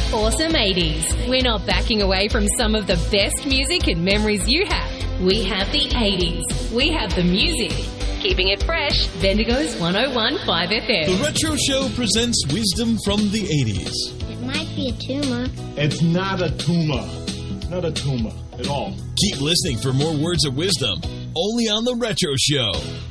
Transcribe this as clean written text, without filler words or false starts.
awesome 80s. We're not backing away from some of the best music and memories you have. We have the 80s. We have the music. Keeping it fresh, Bendigo's 101.5 FM. The Retro Show presents wisdom from the 80s. It might be a tumor. It's not a tumor. Not a tumor at all. Keep listening for more words of wisdom, only on The Retro Show.